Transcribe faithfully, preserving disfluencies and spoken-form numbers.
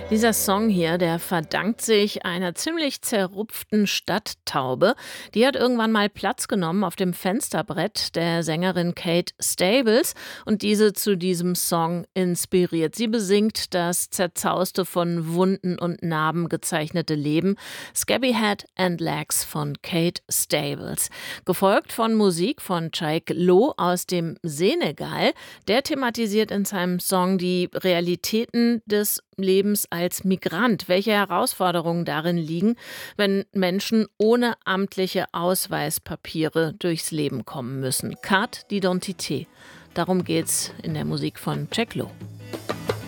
Dieser Song hier, der verdankt sich einer ziemlich zerrupften Stadttaube. Die hat irgendwann mal Platz genommen auf dem Fensterbrett der Sängerin Kate Stables und diese zu diesem Song inspiriert. Sie besingt das zerzauste, von Wunden und Narben gezeichnete Leben Scabby Head and Legs von Kate Stables. Gefolgt von Musik von Cheikh Low aus dem Senegal. Der thematisiert in seinem Song die Realitäten des Lebens als Migrant, welche Herausforderungen darin liegen, wenn Menschen ohne amtliche Ausweispapiere durchs Leben kommen müssen. Carte d'identité. Darum geht's in der Musik von Cheikh Low.